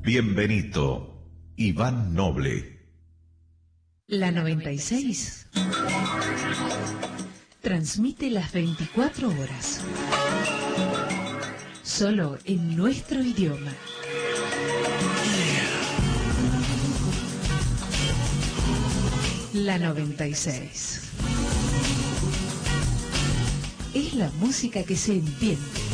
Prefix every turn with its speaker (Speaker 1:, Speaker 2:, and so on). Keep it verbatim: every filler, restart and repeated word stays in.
Speaker 1: Bienvenido, Iván Noble.
Speaker 2: La noventa y seis transmite las veinticuatro horas, solo en nuestro idioma. La noventa y seis es la música que se entiende.